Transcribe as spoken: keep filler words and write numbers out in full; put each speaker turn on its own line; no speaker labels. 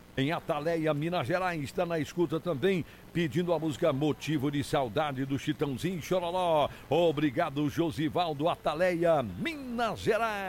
em Ataleia, Minas Gerais. Está na escuta também, pedindo a música Motivo de Saudade do Chitãozinho Chororó. Obrigado, Josivaldo, Ataleia, Minas Gerais.